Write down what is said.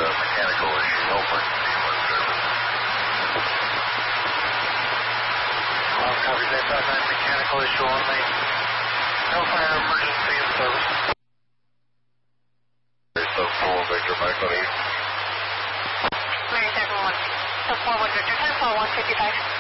mechanical issue. No emergency alert service. Copy that 59 mechanical issue only. No fire emergency in service. So 4 Victor Mike on East. Mary 71. So 4 Victor, 10 4 155.